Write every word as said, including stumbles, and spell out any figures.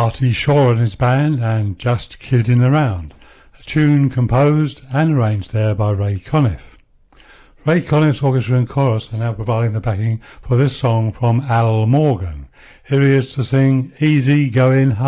Artie Shaw and his band and Just Kidding Around, a tune composed and arranged there by Ray Conniff. Ray Conniff's orchestra and chorus are now providing the backing for this song from Al Morgan. Here he is to sing Easy Going Home.